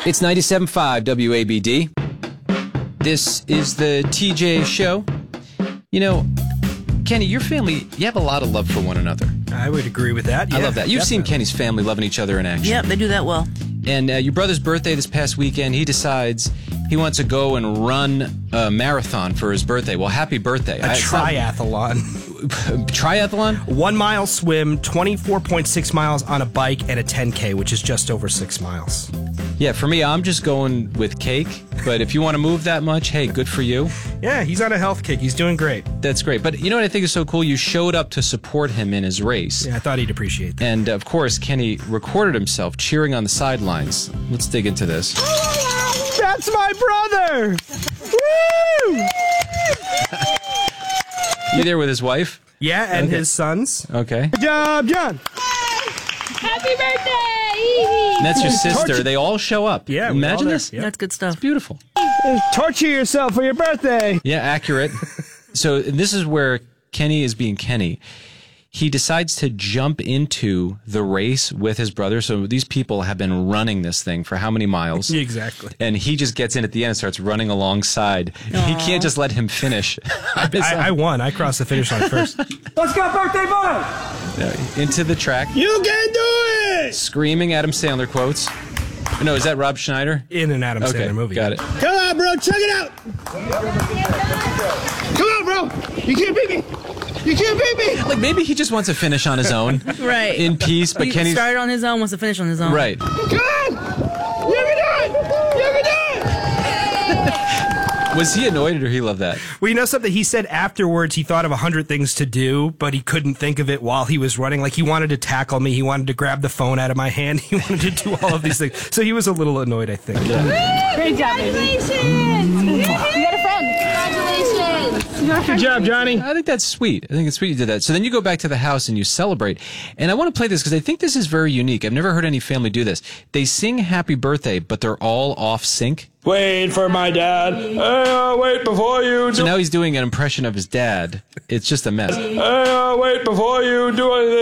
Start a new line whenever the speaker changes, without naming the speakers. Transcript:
It's 97.5 WABD. This is the TJ Show. You know, Kenny, your family, you have a lot of love for one another.
I would agree with that. Yeah,
I love that. You've
definitely
seen Kenny's family loving each other in action.
Yep, they do that well.
And your brother's birthday this past weekend, he decides he wants to go and run a marathon for his birthday. Well, happy birthday.
A triathlon.
Triathlon?
1 mile swim, 24.6 miles on a bike, and a 10K, which is just over 6 miles.
Yeah, for me, I'm just going with cake. But if you want to move that much, hey, good for you.
Yeah, he's on a health kick. He's doing great.
That's great. But you know what I think is so cool? You showed up to support him in his race.
Yeah, I thought he'd appreciate that.
And, of course, Kenny recorded himself cheering on the sidelines. Let's dig into this.
That's my brother! Woo!
You there with his wife?
Yeah, and
Okay.
his sons.
Okay.
Good job, John!
Happy birthday!
And that's your sister. They all show up.
Yeah, we're all
Imagine
there.
this.
Yep.
That's good stuff.
Beautiful.
Torture yourself for your birthday!
Yeah, accurate. So this is where Kenny is being Kenny. He decides to jump into the race with his brother. So these people have been running this thing for how many miles?
Exactly.
And he just gets in at the end and starts running alongside. He can't just let him finish.
I won. I crossed the finish line first. Let's go, birthday boy!
Into the track,
You can do it!
screaming Adam Sandler quotes. No, is that Rob Schneider?
In an Adam
Okay,
Sandler movie.
got it.
Come on, bro, check it out. Come on, bro. You can't beat me. You can't beat me.
Like maybe he just wants to finish on his own,
Right.
in peace. But
He
Kenny's
started on his own, wants to finish on his own.
right.
Come on. You can do it. You can do it.
Was he annoyed or he loved that?
Well, you know something? He said afterwards he thought of 100 things to do, but he couldn't think of it while he was running. Like, he wanted to tackle me. He wanted to grab the phone out of my hand. He wanted to do all of these things. So he was a little annoyed, I think.
Great job, baby. Congratulations! You got a friend. Congratulations! You got a friend.
Good job, Johnny.
I think that's sweet. I think it's sweet you did that. So then you go back to the house and you celebrate. And I want to play this because I think this is very unique. I've never heard any family do this. They sing happy birthday, but they're all off sync.
Wait for my dad. Wait before you do.
So now he's doing an impression of his dad. It's just a mess.
Wait before you do anything.